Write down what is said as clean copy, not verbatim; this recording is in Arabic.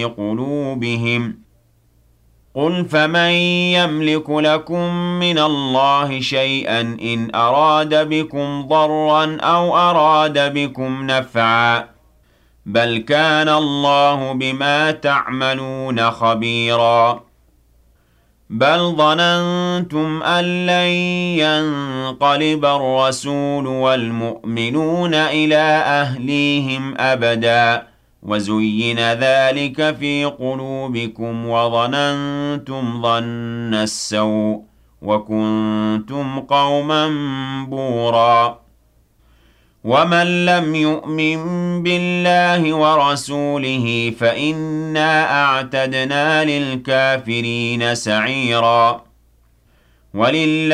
قلوبهم قل فمن يملك لكم من الله شيئا إن أراد بكم ضرا أو أراد بكم نفعا بل كان الله بما تعملون خبيرا بل ظننتم أن لن ينقلب الرسول والمؤمنون إلى أهليهم أبدا وزين ذلك في قلوبكم وظننتم ظن السوء وكنتم قوما بورا ومن لم يؤمن بالله ورسوله فإنا أعتدنا للكافرين سعيرا ولله